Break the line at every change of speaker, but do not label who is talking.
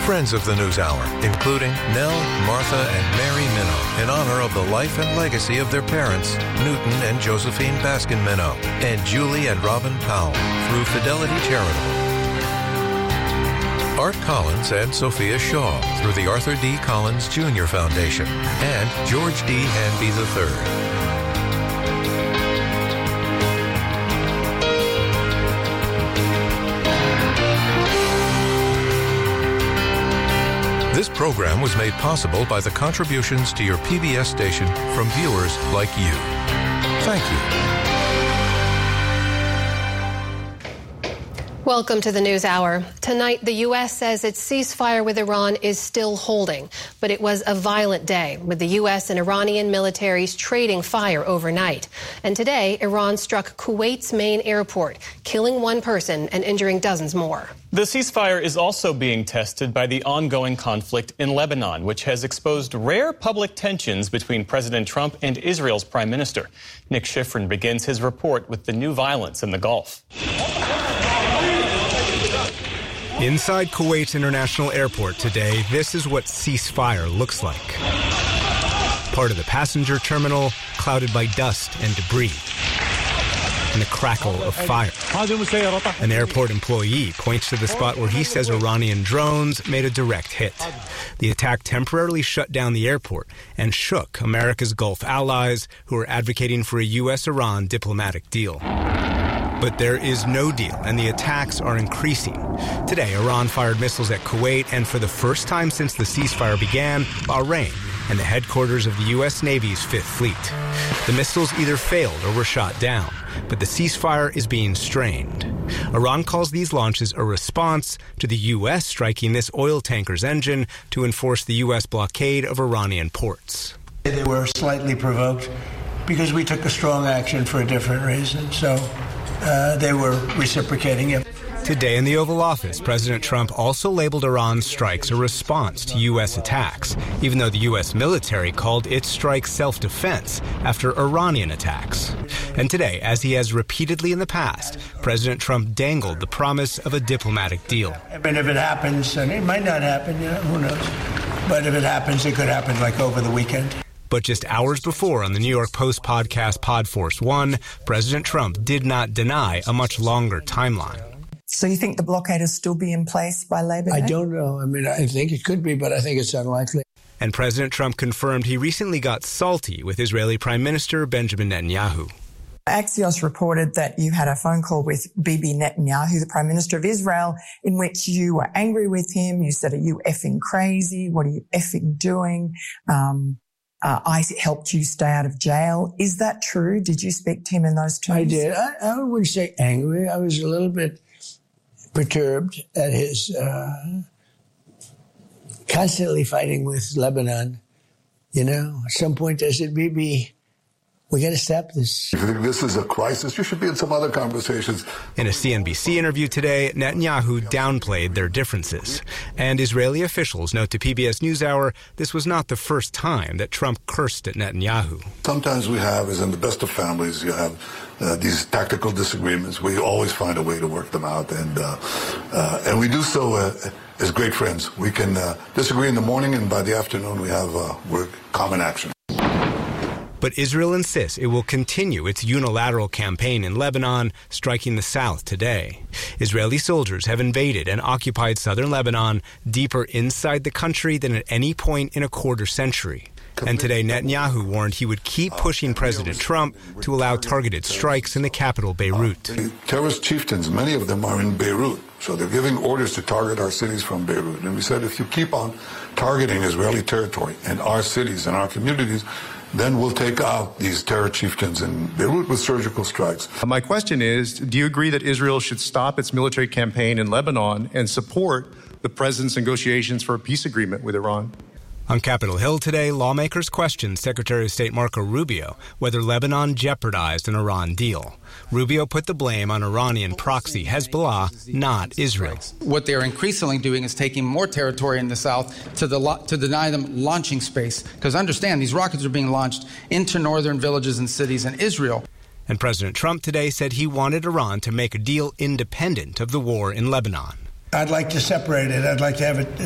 Friends of the NewsHour, including Nell, Martha, and Mary Minow, in honor of the life and legacy of their parents, Newton and Josephine Baskin Minow, and Julie and Robin Powell, through Fidelity Charitable. Art Collins and Sophia Shaw, through the Arthur D. Collins Jr. Foundation, and George D. Hanby III. This program was made possible by the contributions to your PBS station from viewers like you. Thank you.
Welcome to the NewsHour. Tonight, the U.S. says its ceasefire with Iran is still holding, but it was a violent day, with the U.S. and Iranian militaries trading fire overnight. And today, Iran struck Kuwait's main airport, killing one person and injuring dozens more.
The ceasefire is also being tested by the ongoing conflict in Lebanon, which has exposed rare public tensions between President Trump and Israel's prime minister. Nick Schifrin begins his report with the new violence in the Gulf.
Inside Kuwait's International Airport today, this is what ceasefire looks like. Part of the passenger terminal clouded by dust and debris, and the crackle of fire. An airport employee points to the spot where he says Iranian drones made a direct hit. The attack temporarily shut down the airport and shook America's Gulf allies who are advocating for a U.S.-Iran diplomatic deal. But there is no deal, and the attacks are increasing. Today, Iran fired missiles at Kuwait, and for the first time since the ceasefire began, Bahrain, and the headquarters of the U.S. Navy's Fifth Fleet. The missiles either failed or were shot down, but the ceasefire is being strained. Iran calls these launches a response to the U.S. striking this oil tanker's engine to enforce the U.S. blockade of Iranian ports.
They were slightly provoked because we took a strong action for a different reason, so they were reciprocating it.
Today in the Oval Office, President Trump also labeled Iran's strikes a response to U.S. attacks, even though the U.S. military called its strikes self-defense after Iranian attacks. And today, as he has repeatedly in the past, President Trump dangled the promise of a diplomatic deal.
I mean, if it happens, and it might not happen, who knows? But if it happens, it could happen like over the weekend.
But just hours before on the New York Post podcast Podforce One, President Trump did not deny a much longer timeline.
So you think the blockade will still be in place by Labor Day?
I don't know. I mean, I think it could be, but I think it's unlikely.
And President Trump confirmed he recently got salty with Israeli Prime Minister Benjamin Netanyahu.
Axios reported that you had a phone call with Bibi Netanyahu, the Prime Minister of Israel, in which you were angry with him. You said, "Are you effing crazy? What are you effing doing? I helped you stay out of jail." Is that true? Did you speak to him in those terms?
I did. I wouldn't say angry. I was a little bit perturbed at his constantly fighting with Lebanon. You know, at some point I said, "Bibi, we got to stop this."
If you think this is a crisis, you should be in some other conversations.
In a CNBC interview today, Netanyahu downplayed their differences. And Israeli officials note to PBS NewsHour this was not the first time that Trump cursed at Netanyahu.
Sometimes we have, as in the best of families, you have these tactical disagreements. We always find a way to work them out, and we do so as great friends. We can disagree in the morning, and by the afternoon we have common action.
But Israel insists it will continue its unilateral campaign in Lebanon, striking the south today. Israeli soldiers have invaded and occupied southern Lebanon, deeper inside the country than at any point in a quarter century. And today, Netanyahu warned he would keep pushing President Trump to allow targeted strikes in the capital, Beirut.
The terrorist chieftains, many of them are in Beirut, so they're giving orders to target our cities from Beirut. And we said, if you keep on targeting Israeli territory and our cities and our communities, then we'll take out these terror chieftains in Beirut with surgical strikes.
My question is, do you agree that Israel should stop its military campaign in Lebanon and support the president's negotiations for a peace agreement with Iran?
On Capitol Hill today, lawmakers questioned Secretary of State Marco Rubio whether Lebanon jeopardized an Iran deal. Rubio put the blame on Iranian proxy Hezbollah, not Israel.
What they're increasingly doing is taking more territory in the south to deny them launching space. Because understand, these rockets are being launched into northern villages and cities in Israel.
And President Trump today said he wanted Iran to make a deal independent of the war in Lebanon.
I'd like to separate it. I'd like to have it